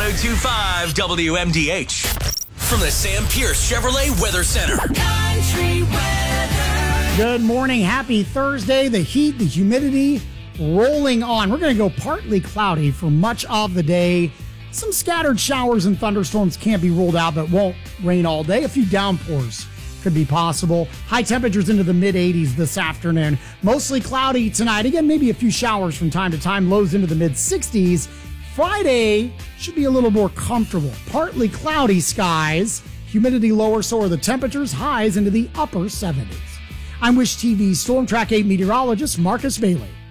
1025 WMDH. From the Sam Pierce Chevrolet Weather Center. Country weather. Good morning. Happy Thursday. The heat, the humidity rolling on. We're going to go partly cloudy for much of the day. Some scattered showers and thunderstorms can't be ruled out, but won't rain all day. A few downpours could be possible. High temperatures into the mid-80s this afternoon. Mostly cloudy tonight. Again, maybe a few showers from time to time. Lows into the mid-60s. Friday should be a little more comfortable. Partly cloudy skies. Humidity lower, so are the temperatures. Highs into the upper 70s. I'm Wish TV's Storm Track 8 meteorologist Marcus Bailey.